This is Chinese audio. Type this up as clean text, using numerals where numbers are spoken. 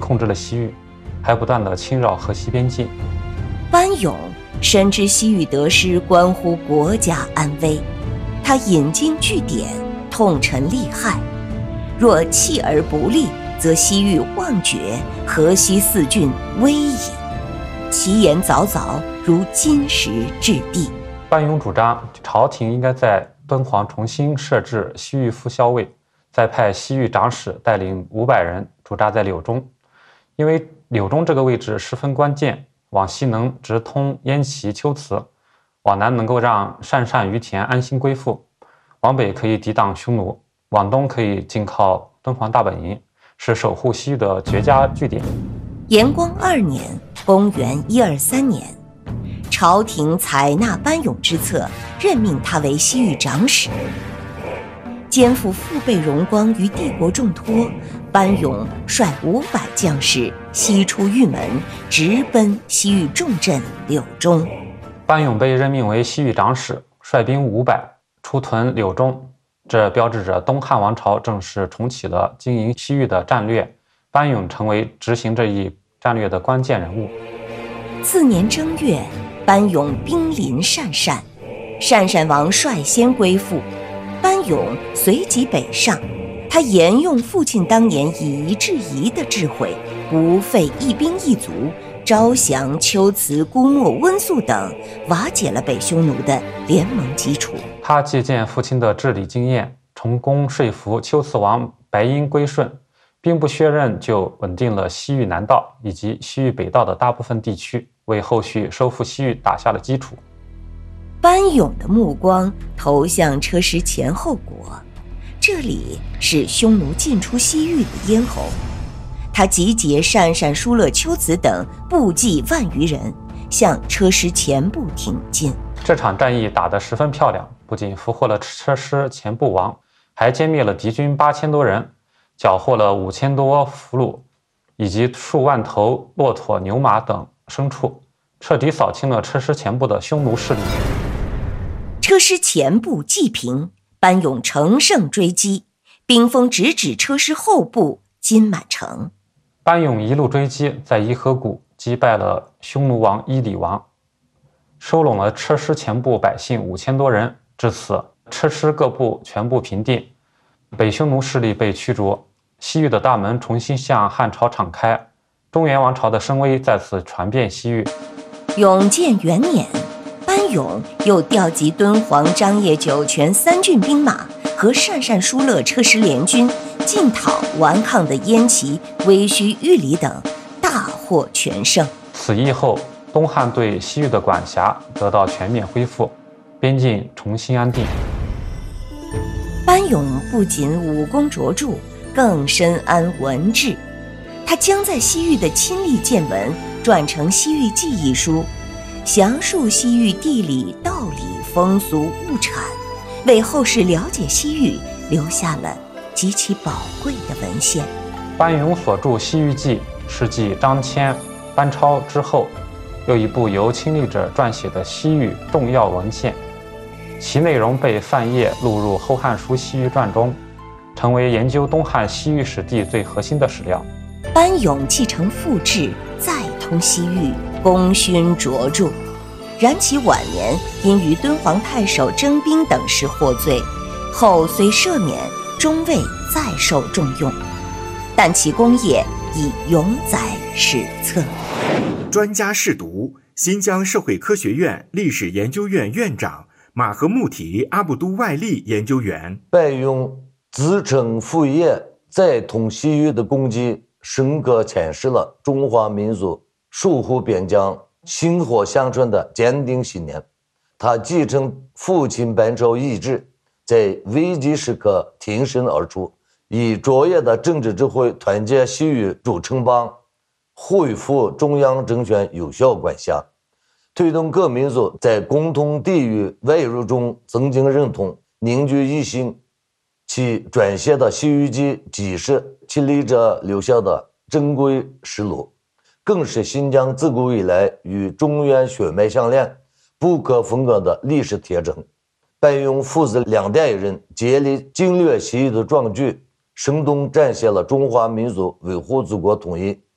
控制了西域，还不断地侵扰河西边境。 班勇深知西域得失关乎国家安危，他引经据典，痛陈利害。若弃而不立，则西域忘绝，河西四郡危矣。其言凿凿，如金石质地。 班勇主张朝廷应该在敦煌重新设置西域副校尉，再派西域长史带领500人驻扎在柳中，因为柳中这个位置十分关键，往西能直通燕齐、龟兹，往南能够让鄯善、于阗安心归附，往北可以抵挡匈奴，往东可以紧靠敦煌大本营，是守护西域的绝佳据点。 延光2年，公元123年，朝廷采纳班勇之策，任命他为西域长史。肩负父辈荣光于帝国重托，班勇率500将士西出玉门，直奔西域重镇柳中。 班勇被任命为西域长史，率兵500出屯柳中，这标志着东汉王朝正式重启了经营西域的战略。班勇成为执行这一战略的关键人物。 次年正月，班勇兵临鄯善，鄯善王率先归附，班勇随即北上。他沿用父亲当年以夷制夷的智慧，不费一兵一卒，招降龟兹、姑墨、温宿等，瓦解了北匈奴的联盟基础。 他借鉴父亲的治理经验，成功说服龟兹王白婴归顺，兵不血刃就稳定了西域南道以及西域北道的大部分地区，为后续收复西域打下了基础。 班勇的目光投向车师前后国，这里是匈奴进出西域的咽喉。他集结鄯善、疏勒、龟兹等部骑10000余人，向车师前部挺进。 这场战役打得十分漂亮，不仅俘获了车师前部王，还歼灭了敌军8000多人，缴获了5000多俘虏，以及数万头骆驼、牛马等牲畜，彻底扫清了车师前部的匈奴势力。 车师前部既平，班勇乘胜追击，兵锋直指车师后部金满城。 班勇一路追击，在伊河谷击败了匈奴王伊里王，收拢了车师前部百姓5000多人。至此，车师各部全部平定，北匈奴势力被驱逐，西域的大门重新向汉朝敞开，中原王朝的声威再次传遍西域。 永建元年，班勇又调集敦煌、张掖、酒泉3郡兵马和鄯善、疏勒车师联军，进讨顽抗的燕齐、威须、玉里等，大获全胜。 此役后，东汉对西域的管辖得到全面恢复，边境重新安定。 班勇不仅武功卓著，更深谙文治。他将在西域的亲历见闻撰成《西域记》一书，详述西域地理、道理、风俗、物产，为后世了解西域留下了极其宝贵的文献。 班勇所著《西域记》是继张骞、班超之后，又一部由亲历者撰写的西域重要文献，其内容被范晔录入《后汉书·西域传》中，成为研究东汉西域史地最核心的史料。 班勇继承父志，再通西域，功勋卓著。然其晚年因与敦煌太守征兵等事获罪，后虽赦免，终未再受重用，但其功业已永载史册。 专家试读：新疆社会科学院历史研究院院长马赫穆提阿卜杜外利研究员。 班勇自称父业，再通西域的功绩，深刻诠释了中华民族守护边疆、薪火相传的坚定信念。他继承父亲班超遗志，在危机时刻挺身而出，以卓越的政治智慧团结西域诸城邦，恢复中央政权有效管辖，推动各民族在共同抵御外辱中增进认同，凝聚一心。其撰写的《西域记》既是其历者留下的珍贵实录，更是新疆自古以来与中原血脉相连、不可分割的历史铁证。班勇父子2代人接力经略西域的壮举，生动展现了中华民族维护祖国统一、